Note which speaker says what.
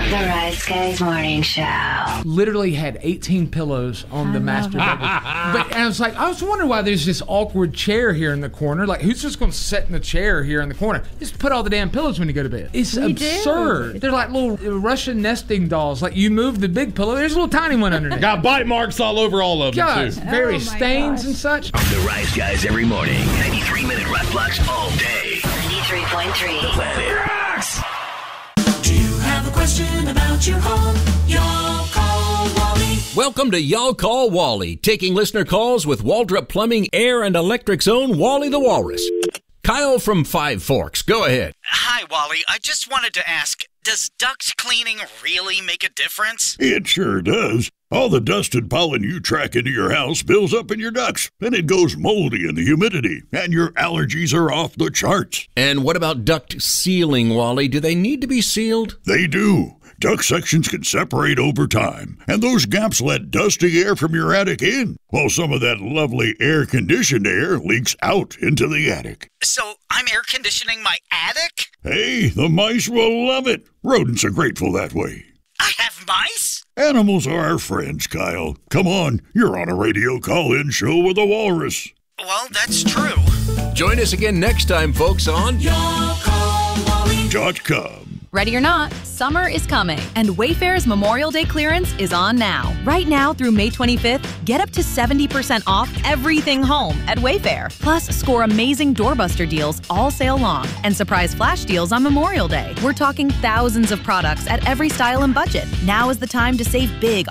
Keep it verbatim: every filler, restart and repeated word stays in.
Speaker 1: The Rise Guys Morning Show.
Speaker 2: Literally had eighteen pillows on the master bedroom. But and I was like, I was wondering why there's this awkward chair here in the corner. Like, who's just going to sit in the chair here in the corner? Just put all the damn pillows when you go to bed. It's we absurd. Do. They're like little Russian nesting dolls. Like, you move the big pillow, there's a little tiny one underneath.
Speaker 3: Got bite marks all over all of them,
Speaker 2: God,
Speaker 3: too.
Speaker 2: Very
Speaker 4: Oh,
Speaker 2: stains
Speaker 4: gosh.
Speaker 2: and such.
Speaker 5: The Rise Guys every morning. ninety-three minute rock blocks all day.
Speaker 1: ninety-three point three.
Speaker 5: The Planet Rocks.
Speaker 6: Do you have a question about your home? Y'all call Wally.
Speaker 7: Welcome to Y'all Call Wally, taking listener calls with Waldrop Plumbing, Air, and Electric's own Wally the Walrus. Kyle from Five Forks, go ahead.
Speaker 8: Hi, Wally. I just wanted to ask, does duct cleaning really make a difference?
Speaker 9: It sure does. All the dust and pollen you track into your house builds up in your ducts, and it goes moldy in the humidity, and your allergies are off the charts.
Speaker 7: And what about duct sealing, Wally? Do they need to be sealed?
Speaker 9: They do. Duct sections can separate over time, and those gaps let dusty air from your attic in, while some of that lovely air-conditioned air leaks out into the attic.
Speaker 8: So I'm air conditioning my attic?
Speaker 9: Hey, the mice will love it. Rodents are grateful that way.
Speaker 8: I have mice?
Speaker 9: Animals are our friends, Kyle. Come on, you're on a radio call-in show with a walrus.
Speaker 8: Well, that's true.
Speaker 7: Join us again next time, folks, on
Speaker 6: Y'all call Wally.
Speaker 9: Dot com.
Speaker 10: Ready or not, summer is coming, and Wayfair's Memorial Day clearance is on now. Right now through May twenty-fifth, get up to seventy percent off everything home at Wayfair. Plus, score amazing doorbuster deals all sale long and surprise flash deals on Memorial Day. We're talking thousands of products at every style and budget. Now is the time to save big